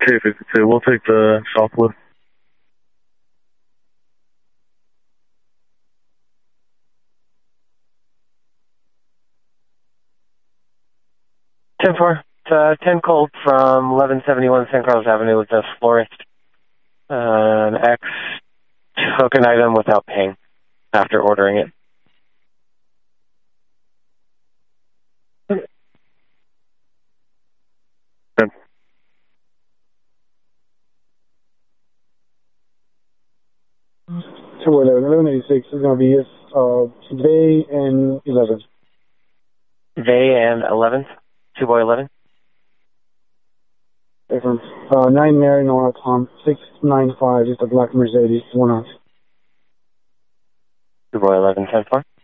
K52, we'll take the Southwood. Ten-4. 10 Colt from 1171 San Carlos Avenue with a florist. An X took an item without paying after ordering it. Okay. So 1186 is going to be Bay and 11. Bay and 11th? 2 boy 11? 9 Mary Nora Tom 695, just a black Mercedes, 1 off. 2 boy 11, 10-4.